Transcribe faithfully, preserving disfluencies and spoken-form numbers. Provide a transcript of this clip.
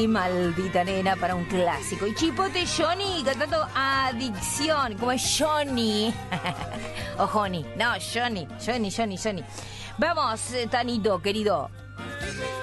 Sí, maldita nena, para un clásico. Y Chipote Johnny cantando Adicción, como es Johnny. O Johnny, no, Johnny, Johnny, Johnny, Johnny. Vamos, Tanito, querido.